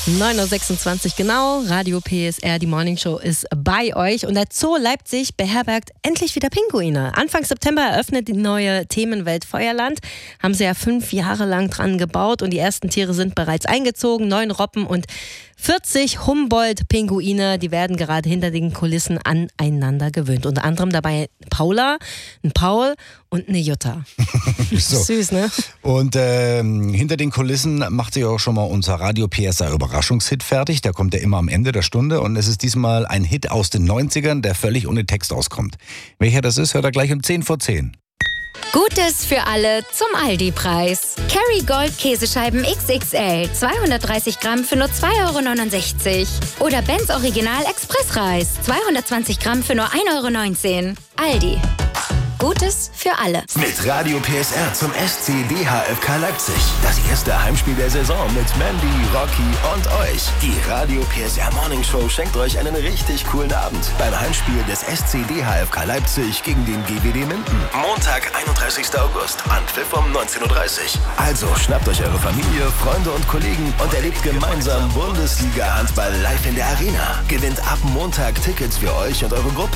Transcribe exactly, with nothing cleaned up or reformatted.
neun Uhr sechsundzwanzig genau, Radio P S R, die Morning Show ist bei euch und der Zoo Leipzig beherbergt endlich wieder Pinguine. Anfang September eröffnet die neue Themenwelt Feuerland. Haben sie ja fünf Jahre lang dran gebaut und die ersten Tiere sind bereits eingezogen. Neun Robben und vierzig Humboldt-Pinguine, die werden gerade hinter den Kulissen aneinander gewöhnt. Unter anderem dabei Paula, ein Paul und eine Jutta. So. Süß, ne? Und ähm, hinter den Kulissen macht sich auch schon mal unser Radio P S R Überraschungshit fertig. Der kommt ja immer am Ende der Stunde und es ist diesmal ein Hit aus den neunzigern, der völlig ohne Text auskommt. Welcher das ist, hört er gleich um zehn vor zehn. Gutes für alle zum Aldi-Preis. Kerrygold Käsescheiben X X L, zweihundertdreißig Gramm für nur zwei Euro neunundsechzig. Oder Benz Original Expressreis, zweihundertzwanzig Gramm für nur ein Euro neunzehn. Aldi. Gutes für alle. Mit Radio P S R zum S C D H F K Leipzig. Das erste Heimspiel der Saison mit Mandy, Rocky und euch. Die Radio P S R Morning Show schenkt euch einen richtig coolen Abend beim Heimspiel des S C D H F K Leipzig gegen den G W D Minden. Montag, einunddreißigster August, Anpfiff um neunzehn Uhr dreißig. Also schnappt euch eure Familie, Freunde und Kollegen und erlebt gemeinsam Bundesliga-Handball live in der Arena. Gewinnt ab Montag Tickets für euch und eure Gruppe.